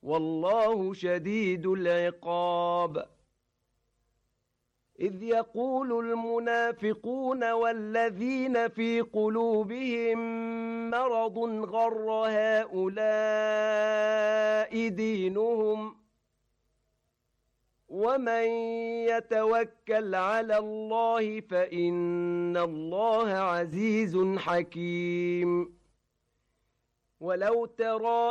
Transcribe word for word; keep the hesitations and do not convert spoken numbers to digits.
والله شديد العقاب إذ يقول المنافقون والذين في قلوبهم مرض غر هؤلاء دينهم ومن يتوكل على الله فإن الله عزيز حكيم ولو ترى